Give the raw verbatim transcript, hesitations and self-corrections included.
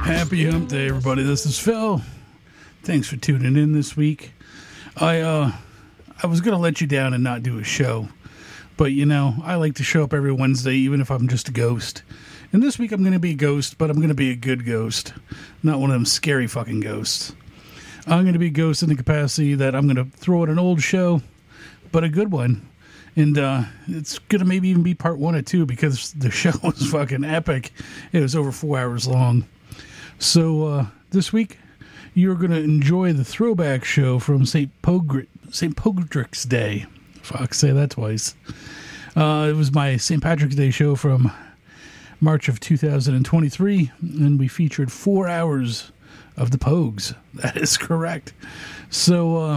Happy Hump Day, everybody. This is Phil. Thanks for tuning in this week. I uh, I was gonna let you down and not do a show, but you know I like to show up every Wednesday, even if I'm just a ghost. And this week I'm gonna be a ghost, but I'm gonna be a good ghost, not one of them scary fucking ghosts. I'm gonna be a ghost in the capacity that I'm gonna throw out an old show, but a good one. And uh, it's going to maybe even be part one or two because the show was fucking epic. It was over four hours long. So uh, this week, you're going to enjoy the throwback show from Saint Pogr- Saint Patrick's Day. Fuck, say that twice. Uh, it was my Saint Patrick's Day show from March of two thousand twenty-three, and we featured four hours of the Pogues. That is correct. So... Uh,